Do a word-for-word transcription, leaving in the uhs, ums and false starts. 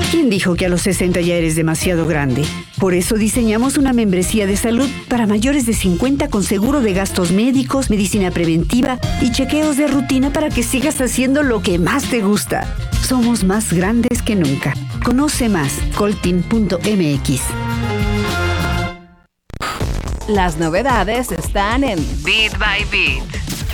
¿Quién dijo que a los sesenta ya eres demasiado grande? Por eso diseñamos una membresía de salud para mayores de cincuenta con seguro de gastos médicos, medicina preventiva y chequeos de rutina para que sigas haciendo lo que más te gusta. Somos más grandes que nunca. Conoce más, coltin punto m x. Las novedades están en Bit by Bit.